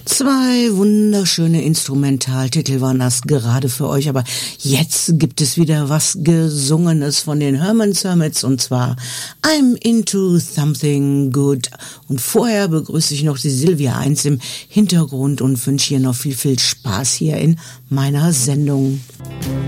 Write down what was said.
2 wunderschöne Instrumentaltitel waren das gerade für euch, aber jetzt gibt es wieder was Gesungenes von den Herman's Hermits und zwar I'm Into Something Good. Und vorher begrüße ich noch die Silvia 1 im Hintergrund und wünsche ihr noch viel, viel Spaß hier in meiner Sendung.